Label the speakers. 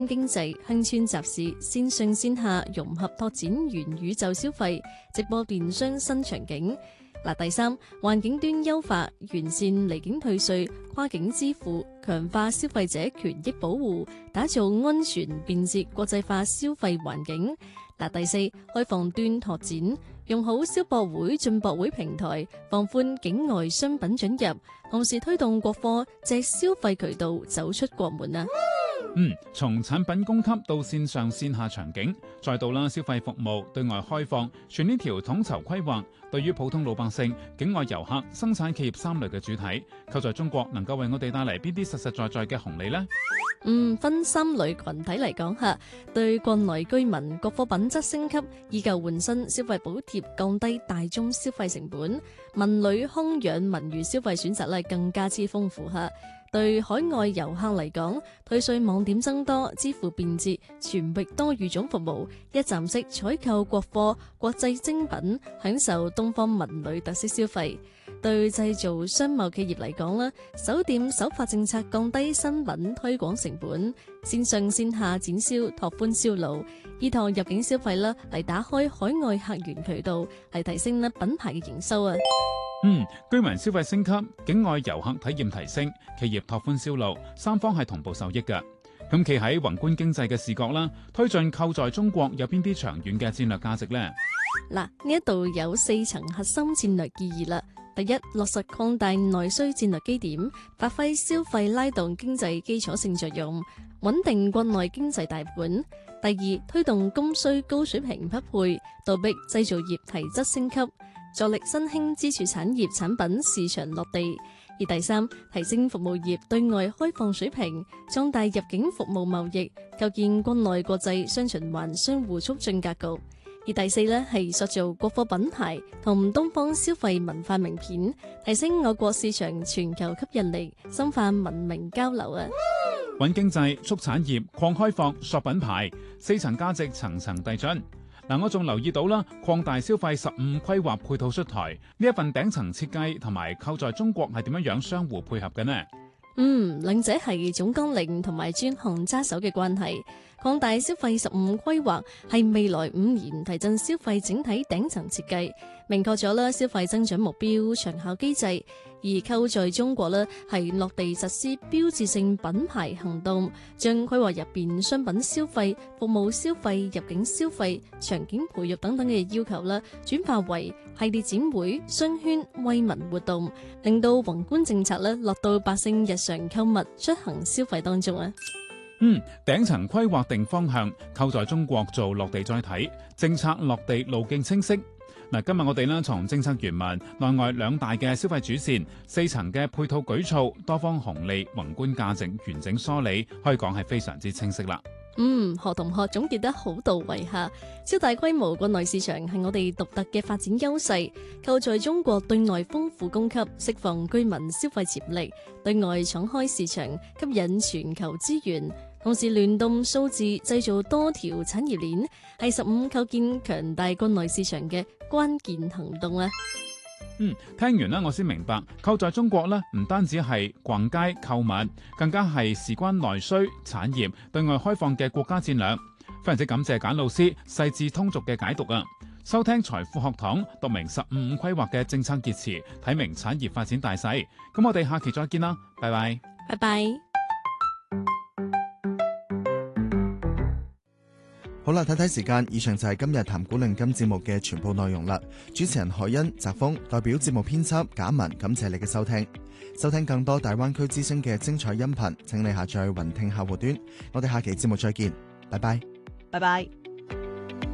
Speaker 1: 經濟鄉村集市線上線下融合拓展元宇宙消費，直播電商新場景。第三，環境端優化，完善離境退稅、跨境支付，強化消費者權益保護，打造安全便捷國際化消費環境。第四，開放端拓展，用好消博會、進博會平台，放寬境外商品准入，同時推動國貨借消費渠道走出國門啊！
Speaker 2: 從產品供給到線上線下場景，再到消費服務對外開放，全呢條統籌規劃，對於普通老百姓、境外遊客、生產企業三類嘅主體，構在中國能夠為我哋帶嚟邊啲實實在在嘅紅利呢？
Speaker 1: 分三類群體嚟講下，對國內居民國貨品質升級，以舊換新消費補貼，降低大宗消費成本，文旅康養文娛消費選擇咧更加之豐富下。對海外遊客嚟講，退稅網點增多，支付便捷，全域多語種服務，一站式採購國貨、國際精品，享受東方文旅特色消費。對製造商貿企業嚟講啦，首店首發政策降低新品推廣成本，線上線下展銷拓寬銷路，依託入境消費啦嚟打開海外客源渠道，嚟提升品牌嘅營收啊！
Speaker 2: 居民消費升級，境外遊客體驗提升，企業拓寬銷路，三方係同步受益嘅。咁企喺宏觀經濟嘅視角啦，推進構在中國有邊啲長遠嘅戰略價值呢？
Speaker 1: 呢一度有4層核心戰略意義啦。第一，落實擴大內需戰略基點，發揮消費拉動經濟基礎性作用，穩定國內經濟大盤。第二，推動供需高水平匹配，倒逼製造業提質升級，助力新興支柱產業產品市場落地。而第三，提升服務業對外開放水平，壯大入境服務貿易，構建國內國際雙循環相互促進格局。而第四呢，係塑造國貨品牌同東方消費文化名片，提升我國市場全球吸引力，深化文明交流啊！
Speaker 2: 穩經濟、促產業、擴開放、塑品牌，4層價值層層遞進。我仲留意到啦，擴大消費15規劃配套出台，呢一份頂層設計同埋構在中國係點樣相互配合嘅呢？
Speaker 1: 兩者係總綱領同埋專項揸手嘅關係。擴大消費15規劃係未來5年提振消費整體頂層設計，明確咗啦消費增長目標、長效機制。而構在中國呢係落地實施標誌性品牌行動，將規劃入邊商品消費、服務消費、入境消費、場景培育等等嘅要求啦，轉化為系列展會、商圈、惠民活動，令到宏觀政策呢落到百姓日常購物、出行消費當中啊！
Speaker 2: 頂層規劃定方向，構在中國做落地再睇，政策落地路徑清晰。今日我哋呢從政策原文、內外兩大嘅消費主線、4層嘅配套舉措、多方紅利、宏觀價值完整梳理，可以講係非常之清晰啦。
Speaker 1: 何同學總結得好到位下，超大規模國內市場係我哋獨特嘅發展優勢，構在中國對外豐富供給，釋放居民消費潛力，對外敞開市場，吸引全球資源，同時聯動數字製造多條產業鏈，係15構建強大國內市場嘅關鍵行動啊！
Speaker 2: 聽完啦，我先明白，構在中國呢，唔單止係逛街購物，更加係事關內需、產業對外開放嘅國家戰略。非常之感謝簡老師細緻通俗嘅解讀啊！收聽財富學堂，讀明15規劃嘅政策熱詞，睇明產業發展大勢。咁我哋下期再見啦，拜拜，
Speaker 1: 拜拜。
Speaker 3: 好啦，睇睇時間，以上就係今日談古論今節目嘅全部內容啦。主持人海欣、澤峰代表節目編輯簡文，感謝你嘅收聽。收聽更多大灣區之聲嘅精彩音頻，請你下載雲聽客戶端。我哋下期節目再見，拜拜，
Speaker 4: 拜拜。